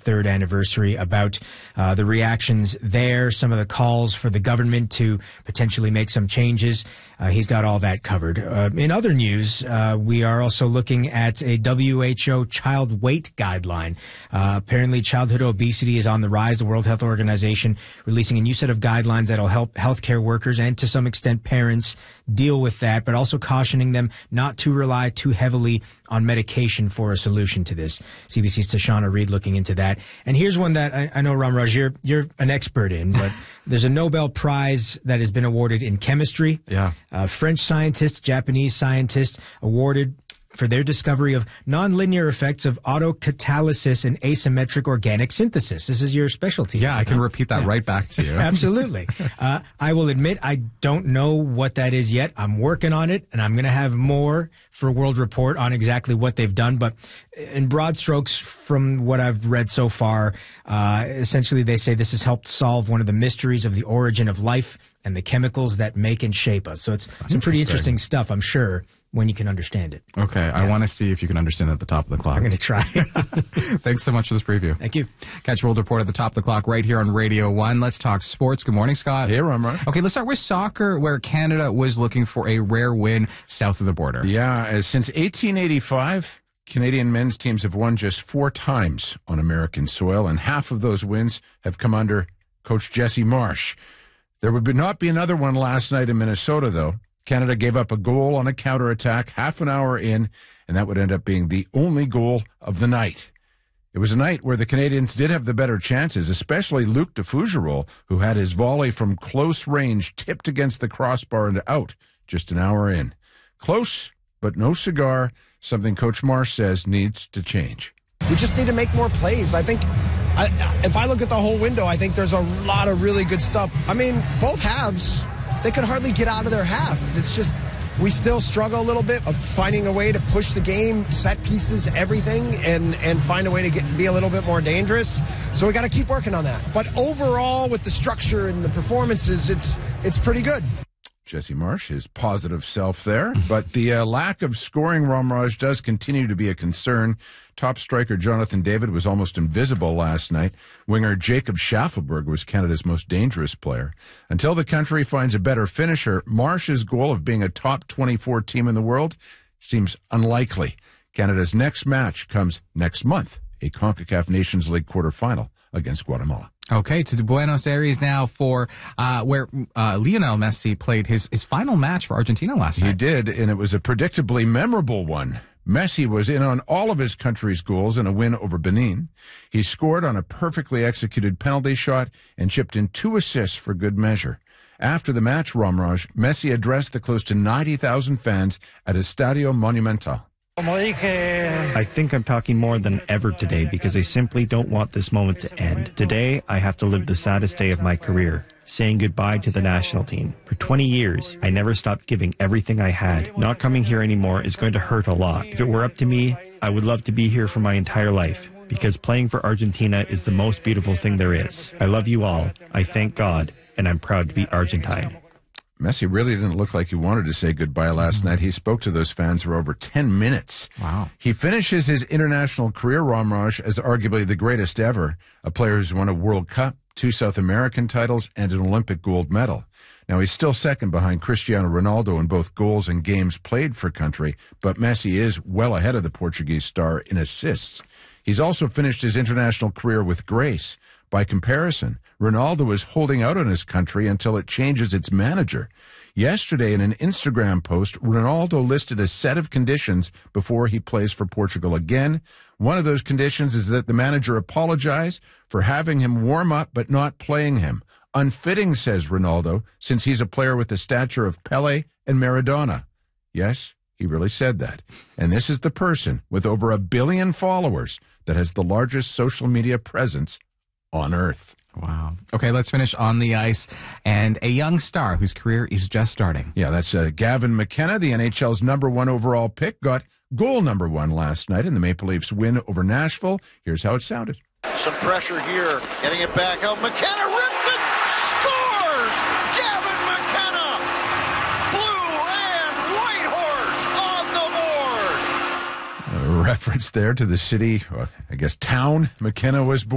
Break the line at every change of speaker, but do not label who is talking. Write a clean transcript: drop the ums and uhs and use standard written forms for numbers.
3rd anniversary, about the reactions there, some of the calls for the government to potentially make some changes. He's got all that covered. In other news, we are also looking at a WHO child weight guideline. Apparently, childhood obesity is on the rise. The World Health Organization releasing a new set of guidelines that will help healthcare workers and, to some extent, parents deal with that, but also cautioning them not to rely too heavily on medication for a solution to this. CBC's Tashana Reid looking into that. And here's one that I know, Ramraj, you're an expert in, but there's a Nobel Prize that has been awarded in chemistry.
Yeah.
French scientists, Japanese scientists awarded for their discovery of nonlinear effects of autocatalysis and asymmetric organic synthesis. This is your specialty.
Yeah, I can repeat that right back to you.
Absolutely. I will admit I don't know what that is yet. I'm working on it, and I'm going to have more for World Report on exactly what they've done. But in broad strokes, from what I've read so far, essentially they say this has helped solve one of the mysteries of the origin of life and the chemicals that make and shape us. So it's some pretty interesting stuff, I'm sure, when you can understand it.
Okay, yeah. I want to see if you can understand it at the top of the clock.
I'm going to try.
Thanks so much for this preview.
Thank you.
Catch World Report at the top of the clock right here on Radio 1. Let's talk sports. Good morning, Scott.
Hey, Ramraj.
Okay, let's start with soccer, where Canada was looking for a rare win south of the border.
Yeah, since 1885, Canadian men's teams have won just 4 times on American soil, and half of those wins have come under Coach Jesse Marsh. There would not be another one last night in Minnesota, though. Canada gave up a goal on a counterattack half an hour in, and that would end up being the only goal of the night. It was a night where the Canadians did have the better chances, especially Luc de Fougerolles, who had his volley from close range tipped against the crossbar and out just an hour in. Close, but no cigar, something Coach Marsh says needs to change.
We just need to make more plays. I think if I look at the whole window, I think there's a lot of really good stuff. I mean, both halves, they could hardly get out of their half. It's just we still struggle a little bit of finding a way to push the game, set pieces, everything, and find a way to be a little bit more dangerous. So we got to keep working on that. But overall, with the structure and the performances, it's pretty good.
Jesse Marsh, his positive self there. But the lack of scoring, Ramraj, does continue to be a concern. Top striker Jonathan David was almost invisible last night. Winger Jacob Schaffelberg was Canada's most dangerous player. Until the country finds a better finisher, Marsh's goal of being a top 24 team in the world seems unlikely. Canada's next match comes next month, a CONCACAF Nations League quarterfinal against Guatemala.
Okay, to Buenos Aires now for where Lionel Messi played his final match for Argentina last night.
He did, and it was a predictably memorable one. Messi was in on all of his country's goals in a win over Benin. He scored on a perfectly executed penalty shot and chipped in 2 assists for good measure. After the match, Ramraj, Messi addressed the close to 90,000 fans at Estadio Monumental.
I think I'm talking more than ever today because I simply don't want this moment to end. Today, I have to live the saddest day of my career, saying goodbye to the national team. For 20 years, I never stopped giving everything I had. Not coming here anymore is going to hurt a lot. If it were up to me, I would love to be here for my entire life because playing for Argentina is the most beautiful thing there is. I love you all. I thank God, and I'm proud to be Argentine.
Messi really didn't look like he wanted to say goodbye last night. He spoke to those fans for over 10 minutes.
Wow.
He finishes his international career, Ramraj, as arguably the greatest ever, a player who's won a World Cup, 2 South American titles, and an Olympic gold medal. Now, he's still second behind Cristiano Ronaldo in both goals and games played for country, but Messi is well ahead of the Portuguese star in assists. He's also finished his international career with grace. By comparison, Ronaldo is holding out on his country until it changes its manager. Yesterday, in an Instagram post, Ronaldo listed a set of conditions before he plays for Portugal again. One of those conditions is that the manager apologize for having him warm up but not playing him. Unfitting, says Ronaldo, since he's a player with the stature of Pele and Maradona. Yes, he really said that. And this is the person with over 1 billion followers that has the largest social media presence on Earth.
Wow. Okay, let's finish on the ice. And a young star whose career is just starting.
Yeah, that's Gavin McKenna, the NHL's #1 overall pick, got goal #1 last night in the Maple Leafs win over Nashville. Here's how it sounded.
Some pressure here, getting it back out. McKenna rips it, scores! Gavin McKenna, blue and white horse on the board.
A reference there to the city, I guess town McKenna was born.